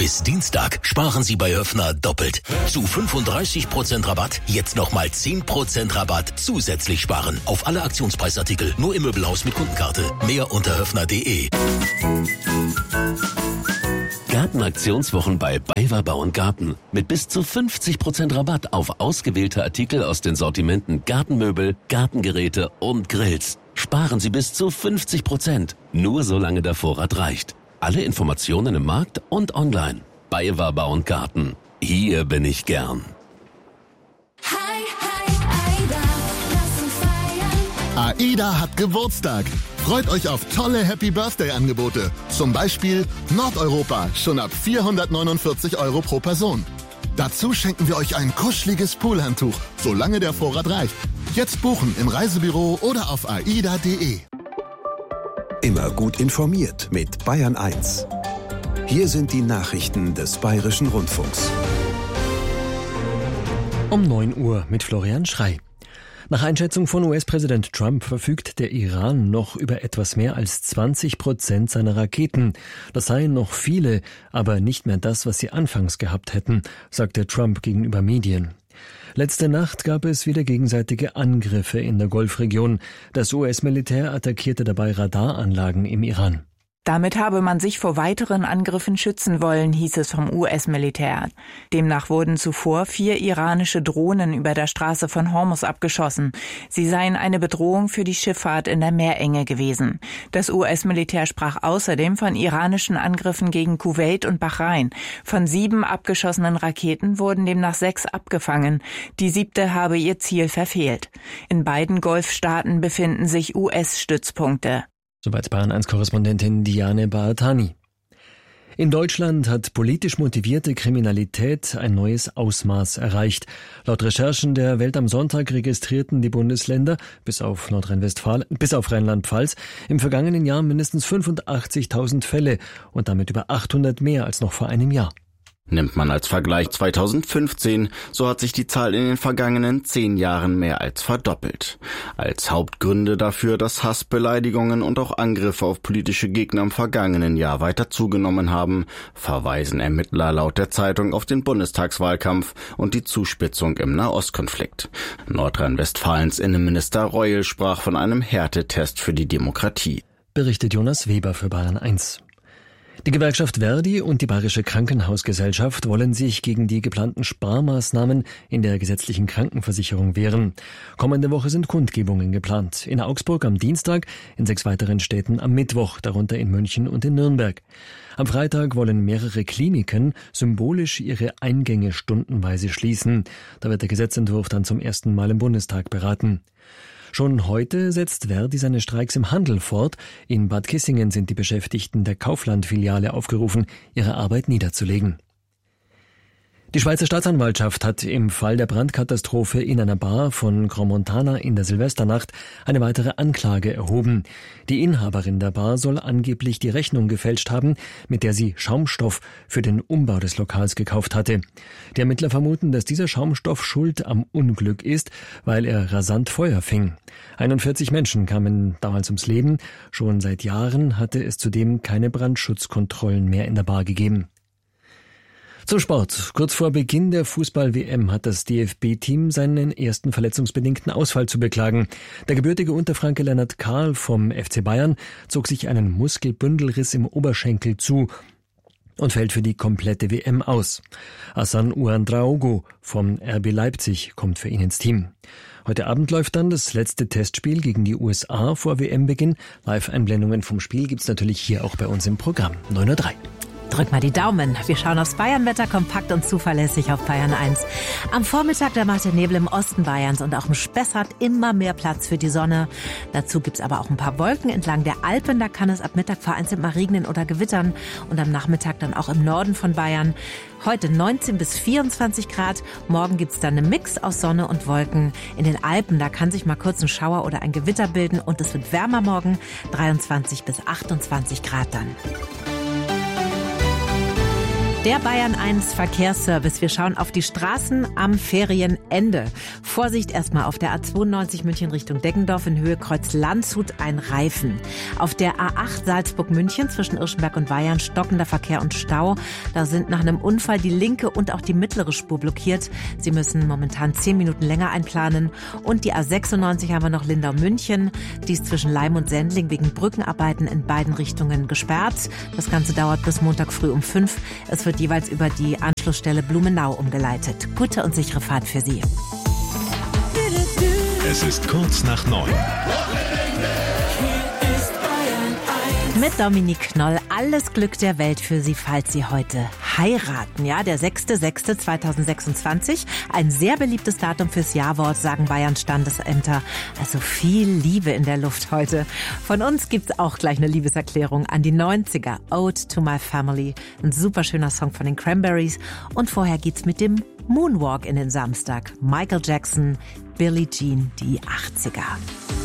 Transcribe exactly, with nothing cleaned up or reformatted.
Bis Dienstag sparen Sie bei Höffner doppelt. Zu fünfunddreißig Prozent Rabatt, jetzt nochmal zehn Prozent Rabatt zusätzlich sparen. Auf alle Aktionspreisartikel, nur im Möbelhaus mit Kundenkarte. Mehr unter höffner punkt de. Gartenaktionswochen bei BayWa Bau und Garten. Mit bis zu fünfzig Prozent Rabatt auf ausgewählte Artikel aus den Sortimenten Gartenmöbel, Gartengeräte und Grills. Sparen Sie bis zu fünfzig Prozent. Nur solange der Vorrat reicht. Alle Informationen im Markt und online. BayWa Bau und Garten. Hier bin ich gern. Hi, hi, Aida, lass uns feiern. AIDA hat Geburtstag. Freut euch auf tolle Happy Birthday Angebote. Zum Beispiel Nordeuropa, schon ab vierhundertneunundvierzig Euro pro Person. Dazu schenken wir euch ein kuscheliges Poolhandtuch, solange der Vorrat reicht. Jetzt buchen im Reisebüro oder auf aida punkt de. Immer gut informiert mit Bayern eins. Hier sind die Nachrichten des Bayerischen Rundfunks. Um neun Uhr mit Florian Schrey. Nach Einschätzung von U S-Präsident Trump verfügt der Iran noch über etwas mehr als zwanzig Prozent seiner Raketen. Das seien noch viele, aber nicht mehr das, was sie anfangs gehabt hätten, sagte Trump gegenüber Medien. Letzte Nacht gab es wieder gegenseitige Angriffe in der Golfregion. Das U S-Militär attackierte dabei Radaranlagen im Iran. Damit habe man sich vor weiteren Angriffen schützen wollen, hieß es vom U S-Militär. Demnach wurden zuvor vier iranische Drohnen über der Straße von Hormuz abgeschossen. Sie seien eine Bedrohung für die Schifffahrt in der Meerenge gewesen. Das U S-Militär sprach außerdem von iranischen Angriffen gegen Kuwait und Bahrain. Von sieben abgeschossenen Raketen wurden demnach sechs abgefangen. Die siebte habe ihr Ziel verfehlt. In beiden Golfstaaten befinden sich U S-Stützpunkte. Soweit Bayern eins Korrespondentin Diane Baatani. In Deutschland hat politisch motivierte Kriminalität ein neues Ausmaß erreicht. Laut Recherchen der Welt am Sonntag registrierten die Bundesländer, bis auf Nordrhein-Westfalen, bis auf Rheinland-Pfalz, im vergangenen Jahr mindestens fünfundachtzigtausend Fälle und damit über achthundert mehr als noch vor einem Jahr. Nimmt man als Vergleich zweitausendfünfzehn, so hat sich die Zahl in den vergangenen zehn Jahren mehr als verdoppelt. Als Hauptgründe dafür, dass Hass, Beleidigungen und auch Angriffe auf politische Gegner im vergangenen Jahr weiter zugenommen haben, verweisen Ermittler laut der Zeitung auf den Bundestagswahlkampf und die Zuspitzung im Nahostkonflikt. Nordrhein-Westfalens Innenminister Reul sprach von einem Härtetest für die Demokratie. Berichtet Jonas Weber für Bayern eins. Die Gewerkschaft Verdi und die Bayerische Krankenhausgesellschaft wollen sich gegen die geplanten Sparmaßnahmen in der gesetzlichen Krankenversicherung wehren. Kommende Woche sind Kundgebungen geplant. In Augsburg am Dienstag, in sechs weiteren Städten am Mittwoch, darunter in München und in Nürnberg. Am Freitag wollen mehrere Kliniken symbolisch ihre Eingänge stundenweise schließen. Da wird der Gesetzentwurf dann zum ersten Mal im Bundestag beraten. Schon heute setzt Verdi seine Streiks im Handel fort. In Bad Kissingen sind die Beschäftigten der Kaufland-Filiale aufgerufen, ihre Arbeit niederzulegen. Die Schweizer Staatsanwaltschaft hat im Fall der Brandkatastrophe in einer Bar von Crans-Montana in der Silvesternacht eine weitere Anklage erhoben. Die Inhaberin der Bar soll angeblich die Rechnung gefälscht haben, mit der sie Schaumstoff für den Umbau des Lokals gekauft hatte. Die Ermittler vermuten, dass dieser Schaumstoff schuld am Unglück ist, weil er rasant Feuer fing. einundvierzig Menschen kamen damals ums Leben. Schon seit Jahren hatte es zudem keine Brandschutzkontrollen mehr in der Bar gegeben. Zum Sport. Kurz vor Beginn der Fußball-W M hat das D F B-Team seinen ersten verletzungsbedingten Ausfall zu beklagen. Der gebürtige Unterfranke Lennart Kahl vom F C Bayern zog sich einen Muskelbündelriss im Oberschenkel zu und fällt für die komplette W M aus. Hassan Ouedraogo vom R B Leipzig kommt für ihn ins Team. Heute Abend läuft dann das letzte Testspiel gegen die U S A vor W M-Beginn. Live-Einblendungen vom Spiel gibt's natürlich hier auch bei uns im Programm. neun Uhr drei. Drück mal die Daumen. Wir schauen aufs Bayernwetter kompakt und zuverlässig auf Bayern eins. Am Vormittag, da macht der Nebel im Osten Bayerns und auch im Spessart immer mehr Platz für die Sonne. Dazu gibt's aber auch ein paar Wolken entlang der Alpen. Da kann es ab Mittag vereinzelt mal regnen oder gewittern. Und am Nachmittag dann auch im Norden von Bayern. Heute neunzehn bis vierundzwanzig Grad. Morgen gibt's dann einen Mix aus Sonne und Wolken. In den Alpen, da kann sich mal kurz ein Schauer oder ein Gewitter bilden. Und es wird wärmer morgen. dreiundzwanzig bis achtundzwanzig Grad dann. Der Bayern eins Verkehrsservice. Wir schauen auf die Straßen am Ferienende. Vorsicht erstmal auf der A zweiundneunzig München Richtung Deggendorf in Höhe Kreuz Landshut ein Reifen. Auf der A acht Salzburg-München zwischen Irschenberg und Weyarn stockender Verkehr und Stau. Da sind nach einem Unfall die linke und auch die mittlere Spur blockiert. Sie müssen momentan zehn Minuten länger einplanen. Und die A sechsundneunzig haben wir noch Lindau-München. Die ist zwischen Leim und Sendling wegen Brückenarbeiten in beiden Richtungen gesperrt. Das Ganze dauert bis Montag früh um fünf. Es wird jeweils über die Anschlussstelle Blumenau umgeleitet. Gute und sichere Fahrt für Sie. Es ist kurz nach neun. Mit Dominique Knoll alles Glück der Welt für Sie, falls Sie heute heiraten. Ja, der sechster sechster zweitausendsechsundzwanzig. Ein sehr beliebtes Datum fürs Jawort, sagen Bayerns Standesämter. Also viel Liebe in der Luft heute. Von uns gibt's auch gleich eine Liebeserklärung an die neunziger. Ode to my family. Ein super schöner Song von den Cranberries. Und vorher geht's mit dem Moonwalk in den Samstag. Michael Jackson, Billie Jean, die achtziger.